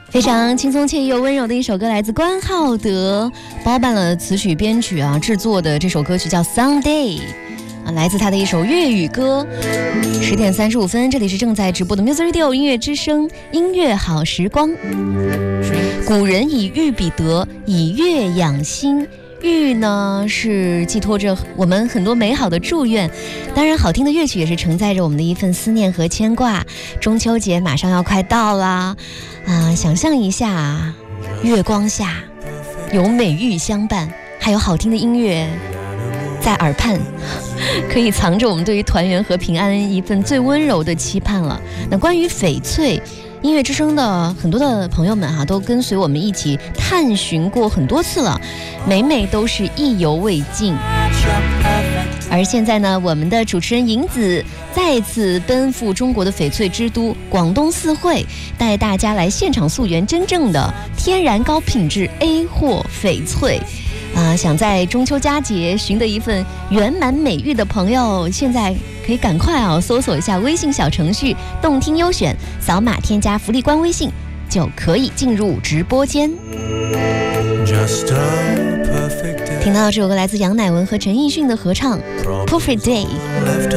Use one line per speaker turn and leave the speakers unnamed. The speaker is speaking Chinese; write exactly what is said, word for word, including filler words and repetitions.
非常轻松惬意又温柔的一首歌，来自关浩德，包办了词曲编曲啊制作的这首歌曲叫 Someday 啊，来自他的一首粤语歌。十点三十五分，这里是正在直播的 Music Radio 音乐之声，音乐好时光。古人以玉比德，以乐养心。玉呢是寄托着我们很多美好的祝愿，当然好听的乐曲也是承载着我们的一份思念和牵挂。中秋节马上要快到啦，啊，想象一下，月光下有美玉相伴，还有好听的音乐在耳畔，可以藏着我们对于团圆和平安一份最温柔的期盼了。那关于翡翠，音乐之声的很多的朋友们哈、啊，都跟随我们一起探寻过很多次了，每每都是意犹未尽。而现在呢，我们的主持人银子再次奔赴中国的翡翠之都广东四惠，带大家来现场溯源真正的天然高品质 A 货翡翠。啊、呃，想在中秋佳节寻得一份圆满美玉的朋友，现在可以赶快啊搜索一下微信小程序动听优选，扫码添加福利官微信就可以进入直播间。听到这首歌来自杨乃文和陈奕迅的合唱 Perfect Day。